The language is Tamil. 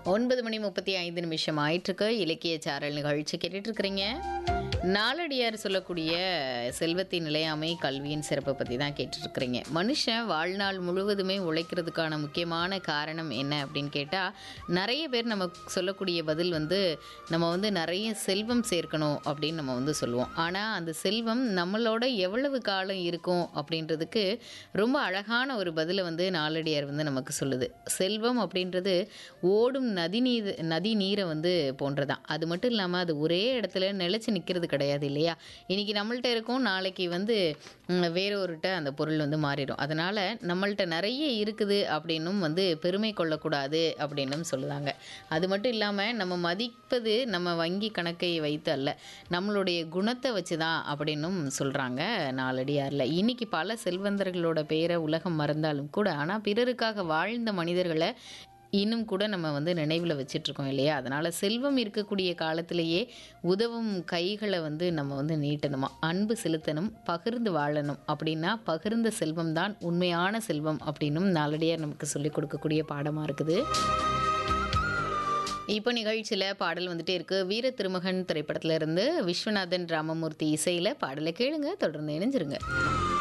9 மணி 35 நிமிஷம் ஆயிட்டிருக்கு. இலக்கிய சாரல் நிகழ்ச்சி கேட்டுட்டு இருக்கிறீங்க. நாலடியார் சொல்லக்கூடிய செல்வத்தின் நிலையாமை கல்வியின் சிறப்பை பற்றி தான் கேட்டுட்ருக்கிறீங்க. மனுஷன் வாழ்நாள் முழுவதுமே உழைக்கிறதுக்கான முக்கியமான காரணம் என்ன அப்படின்னு கேட்டால், நிறைய பேர் நம்ம சொல்லக்கூடிய பதில் நம்ம நிறைய செல்வம் சேர்க்கணும் அப்படின்னு நம்ம சொல்லுவோம். ஆனால் அந்த செல்வம் நம்மளோட எவ்வளவு காலம் இருக்கும் அப்படின்றதுக்கு ரொம்ப அழகான ஒரு பதிலை நாலடியார் நமக்கு சொல்லுது. செல்வம் அப்படின்றது ஓடும் நதி நீரை போன்றதான். அது மட்டும் இல்லாமல் அது ஒரே இடத்துல நிலைச்சு நிற்கிறது கிடையாது இல்லையா? இன்னைக்கு நம்மள்ட்ட இருக்கும், நாளைக்கு வேறொருட்ட அந்த பொருள் மாறிடும். அதனால நம்மள்ட்ட நிறைய இருக்குது அப்படின்னும் பெருமை கொள்ளக்கூடாது அப்படின்னும் சொல்லுவாங்க. அது மட்டும் இல்லாமல் நம்ம மதிப்பது நம்ம வங்கி கணக்கை வைத்து அல்ல, நம்மளுடைய குணத்தை வச்சு தான் அப்படின்னும் சொல்கிறாங்க நாலடியாரில். இன்னைக்கு பல செல்வந்தர்களோட பெயரை உலகம் மறந்தாலும் கூட, ஆனால் பிறருக்காக வாழ்ந்த மனிதர்களை இன்னும் கூட நம்ம நினைவில் வச்சிட்ருக்கோம் இல்லையா? அதனால் செல்வம் இருக்கக்கூடிய காலத்திலேயே உதவும் கைகளை நம்ம நீட்டணுமா, அன்பு செலுத்தணும், பகிர்ந்து வாழணும். அப்படின்னா பகிர்ந்த செல்வம் தான் உண்மையான செல்வம் அப்படின்னும் நாலடியார் நமக்கு சொல்லிக் கொடுக்கக்கூடிய பாடமாக இருக்குது. இப்போ நிகழ்ச்சியில் பாடல் வந்துட்டே இருக்கு. வீர திருமகன் திரைப்படத்துல இருந்து விஸ்வநாதன் ராமமூர்த்தி இசையில் பாடலை கேளுங்க. தொடர்ந்து இணைஞ்சிருங்க.